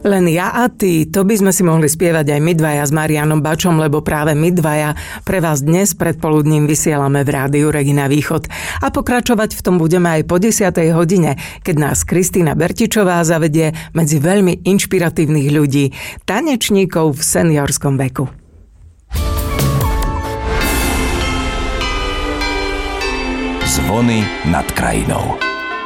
Len ja a ty, to by sme si mohli spievať aj my dvaja s Marianom Bačom, lebo práve my dvaja pre vás dnes predpoludním vysielame v rádiu Regina Východ. A pokračovať v tom budeme aj po 10. hodine, keď nás Kristína Bertičová zavedie medzi veľmi inšpiratívnych ľudí, tanečníkov v seniorskom veku. Zvony nad krajinou.